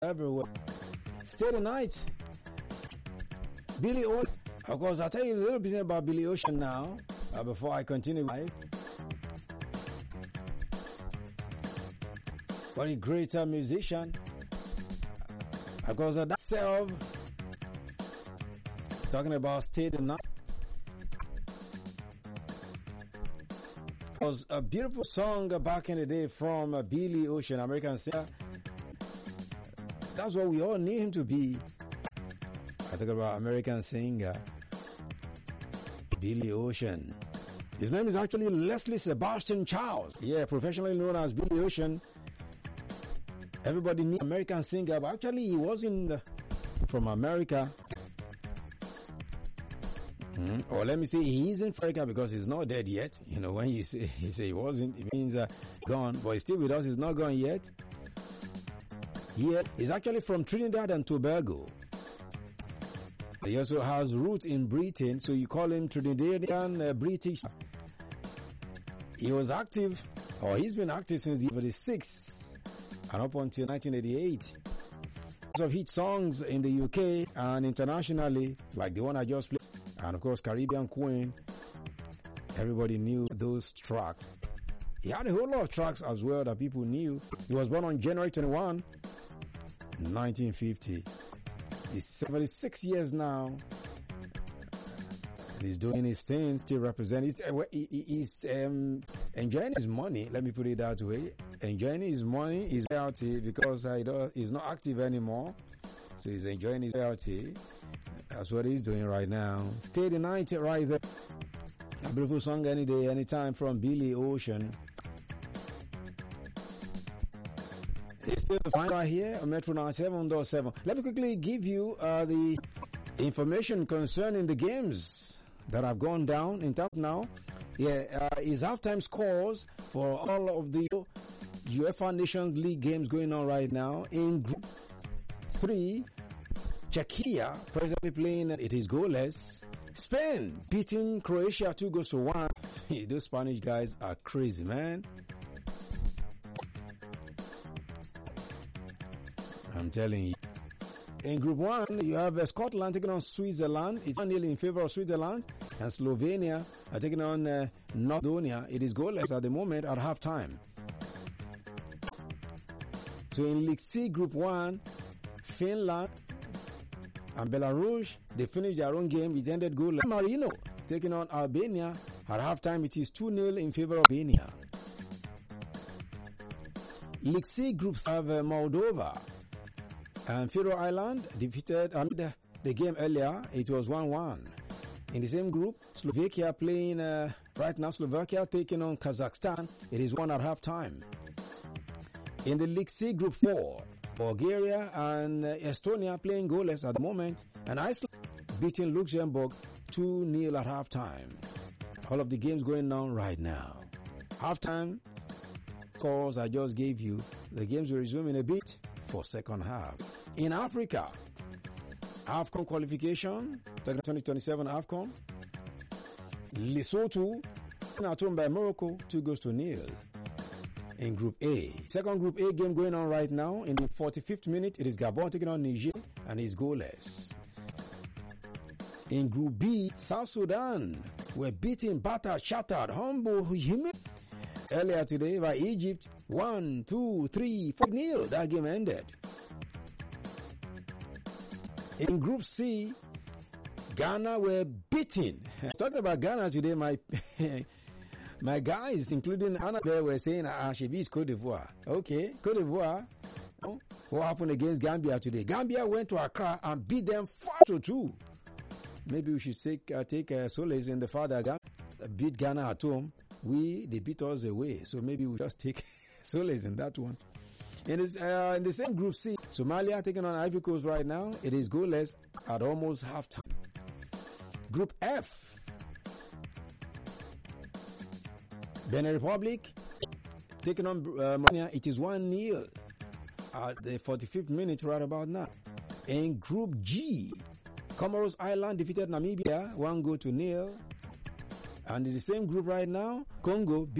everywhere. Stay the night. Billy Ocean. Of course, I'll tell you a little bit about Billy Ocean now, before I continue. What a great musician. Of course, that's self. Talking about Stay the Night. It was a beautiful song back in the day from Billy Ocean, American singer. That's what we all need him to be. I talk about American singer Billy Ocean. His name is actually Leslie Sebastian Charles. Yeah, professionally known as Billy Ocean. Everybody knew American singer, but actually he wasn't from America. Or let me say he isn't America because he's not dead yet. You know, when you say he wasn't, it means gone. But he's still with us. He's not gone yet. He's actually from Trinidad and Tobago. He also has roots in Britain, so you call him Trinidadian British. He was active, or he's been active since the 86 and up until 1988. Lots of hit songs in the UK and internationally, like the one I just played. And of course, Caribbean Queen. Everybody knew those tracks. He had a whole lot of tracks as well that people knew. He was born on January 21, 1950. He's 76 years now. He's doing his thing, still representing. He's enjoying his money, let me put it that way. Enjoying his money, his royalty, because he's not active anymore. So he's enjoying his royalty. That's what he's doing right now. Stay the night right there. A beautiful song any day, anytime from Billy Ocean. It's still the final right here on Metro 97.7. Let me quickly give you the information concerning the games that have gone down in top now. Is halftime scores for all of the UEFA Nations League games going on right now. In Group 3, Czechia presently playing, it is goalless. Spain beating Croatia 2-1. Those Spanish guys are crazy, man. I'm telling you. In Group 1, you have Scotland taking on Switzerland. It's 1-0 in favor of Switzerland. And Slovenia are taking on North Macedonia. It is goalless at the moment at halftime. So in League C, Group 1, Finland and Belarus, they finished their own game. It ended goalless. Marino taking on Albania. At halftime, it is 2-0 in favor of Albania. League C, Group 5, Moldova and Faroe Island defeated the game earlier. It was 1-1. In the same group, Slovakia playing right now. Slovakia taking on Kazakhstan. It is 1 at halftime. In the League C, Group 4, Bulgaria and Estonia playing goalless at the moment. And Iceland beating Luxembourg 2-0 at halftime. All of the games going on right now. Halftime scores I just gave you. The games will resume in a bit for second half. In Africa, AFCON qualification, 2027 AFCON. Lesotho at home by Morocco, 2-0. In Group A. Second Group A game going on right now. In the 45th minute, it is Gabon taking on Niger and is goalless. In Group B, South Sudan were beaten, battered, shattered, humble, humid earlier today by Egypt. 1, 2, 3, 4-0. That game ended. In Group C, Ghana were beaten. Talking about Ghana today, my guys, including Anna, they were saying she beats Cote d'Ivoire. Okay, Cote d'Ivoire. What happened against Gambia today? Gambia went to Accra and beat them 4-2. Maybe we should take solace in the fact that Ghana beat Ghana at home. They beat us away. So maybe we just take solace in that one. In the same Group C, Somalia taking on Ivory Coast right now. It is goalless at almost halftime. Group F, Benin Republic taking on Mauritania. It is 1-0 at the 45th minute right about now. In Group G, Comoros Island defeated Namibia 1-0. And in the same group right now, Congo